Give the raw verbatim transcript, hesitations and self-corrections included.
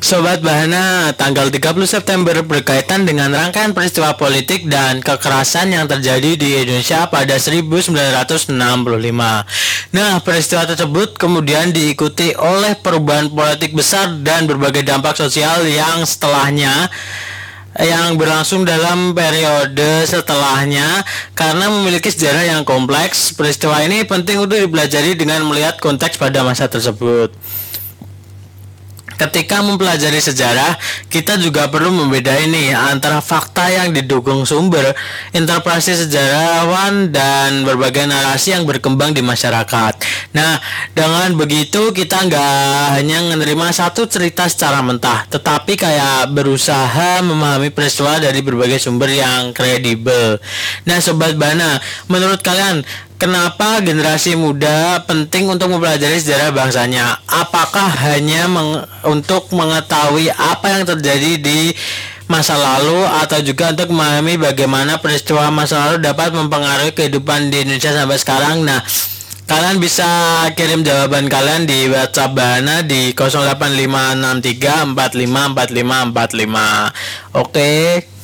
Sobat Bahana, tanggal tiga puluh September berkaitan dengan rangkaian peristiwa politik dan kekerasan yang terjadi di Indonesia pada seribu sembilan ratus enam puluh lima. Nah, peristiwa tersebut kemudian diikuti oleh perubahan politik besar dan berbagai dampak sosial yang setelahnya yang berlangsung dalam periode setelahnya. Karena memiliki sejarah yang kompleks, peristiwa ini penting untuk dipelajari dengan melihat konteks pada masa tersebut. Ketika mempelajari sejarah, kita juga perlu membedakan nih antara fakta yang didukung sumber, interpretasi sejarawan, dan berbagai narasi yang berkembang di masyarakat. Nah, dengan begitu kita nggak hanya menerima satu cerita secara mentah, tetapi kayak berusaha memahami peristiwa dari berbagai sumber yang kredibel. Nah, Sobat Bana, menurut kalian kenapa generasi muda penting untuk mempelajari sejarah bangsanya? Apakah hanya meng- untuk mengetahui apa yang terjadi di masa lalu, atau juga untuk memahami bagaimana peristiwa masa lalu dapat mempengaruhi kehidupan di Indonesia sampai sekarang? Nah, kalian bisa kirim jawaban kalian di WhatsApp Bahana di nol delapan lima enam tiga empat lima empat lima empat lima. Oke.